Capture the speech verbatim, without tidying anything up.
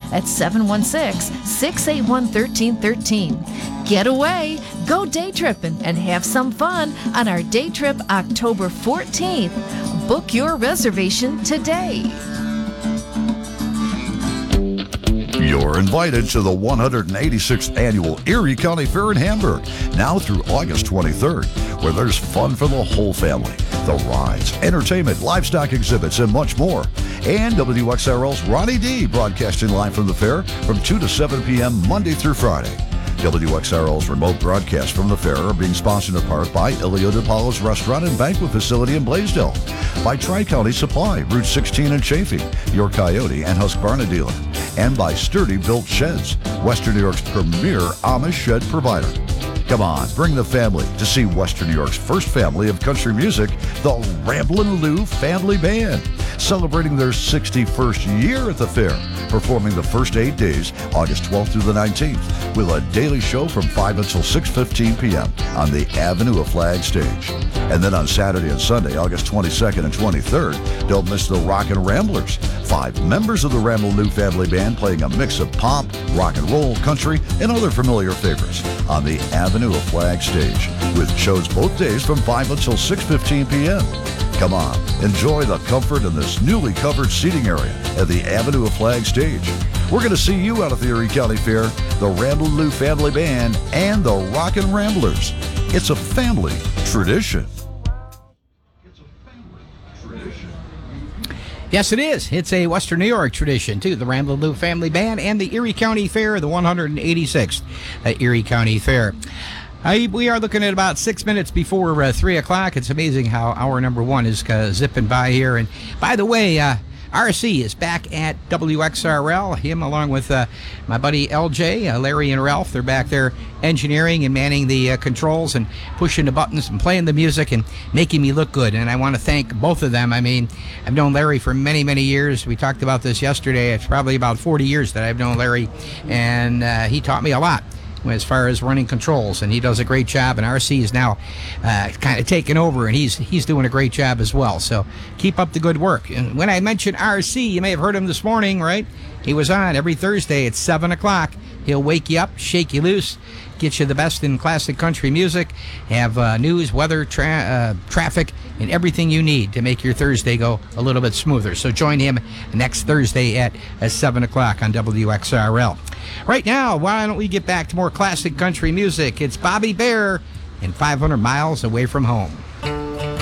at seven one six, six eight one, one three one three. Get away, go day tripping, and have some fun on our day trip October fourteenth. Book your reservation today. You're invited to the one hundred eighty-sixth Annual Erie County Fair in Hamburg, now through August twenty-third, where there's fun for the whole family. The rides, entertainment, livestock exhibits, and much more. And W X R L's Ronnie D broadcasting live from the fair from two to seven p.m. Monday through Friday. W X R L's remote broadcasts from the fair are being sponsored in part by Ilio DePaulo's Restaurant and Banquet Facility in Blaisdell, by Tri-County Supply, Route sixteen in Chaffee, your Coyote and Husqvarna dealer, and by Sturdy Built Sheds, Western New York's premier Amish shed provider. Come on, bring the family to see Western New York's first family of country music, the Ramblin' Lou Family Band, celebrating their sixty-first year at the fair, performing the first eight days, August twelfth through the nineteenth, with a daily show from five until six fifteen p.m. on the Avenue of Flag stage. And then on Saturday and Sunday, August twenty-second and twenty-third, don't miss the Rockin' Ramblers, five members of the Ramblin' Lou Family Band playing a mix of pop, rock and roll, country, and other familiar favorites on the Avenue of Flag stage, with shows both days from five until six fifteen p.m. Come on, enjoy the comfort in this newly covered seating area at the Avenue of Flag stage. We're going to see you out at the Erie County Fair, the Ramblin' Lou Family Band, and the Rockin' Ramblers. It's a family tradition. It's a family tradition. Yes, it is. It's a Western New York tradition, too. The Ramblin' Lou Family Band and the Erie County Fair, the one hundred eighty-sixth uh, Erie County Fair. Uh, we are looking at about six minutes before uh, three o'clock. It's amazing how hour number one is uh, zipping by here. And by the way, uh, R C is back at W X R L. Him along with uh, my buddy L J, uh, Larry and Ralph. They're back there engineering and manning the uh, controls and pushing the buttons and playing the music and making me look good. And I want to thank both of them. I mean, I've known Larry for many, many years. We talked about this yesterday. It's probably about forty years that I've known Larry, and uh, he taught me a lot as far as running controls, and he does a great job, and R C is now uh, kind of taking over, and he's he's doing a great job as well. So keep up the good work. And when I mentioned R C, you may have heard him this morning, right? He was on every Thursday at seven o'clock. He'll wake you up, shake you loose, get you the best in classic country music, have uh, news, weather, tra- uh, traffic, and everything you need to make your Thursday go a little bit smoother. So join him next Thursday at, at seven o'clock on W X R L. Right now, why don't we get back to more classic country music? It's Bobby Bare and five hundred miles Away from Home.